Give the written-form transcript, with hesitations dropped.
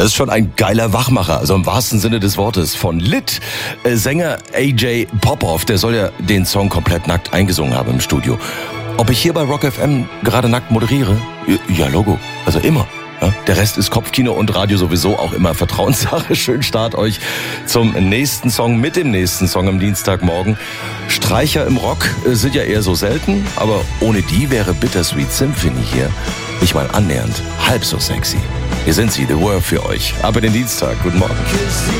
Das ist schon ein geiler Wachmacher, also im wahrsten Sinne des Wortes. Von Lit, Sänger AJ Popov, der soll ja den Song komplett nackt eingesungen haben im Studio. Ob ich hier bei Rock FM gerade nackt moderiere? Ja, Logo, also immer. Ja, der Rest ist Kopfkino und Radio sowieso auch immer Vertrauenssache. Schönen Start euch zum nächsten Song, mit dem nächsten Song am Dienstagmorgen. Streicher im Rock sind ja eher so selten, aber ohne die wäre Bittersweet Symphony hier nicht mal annähernd halb so sexy. Hier sind sie, The World für euch. Aber den Dienstag, guten Morgen.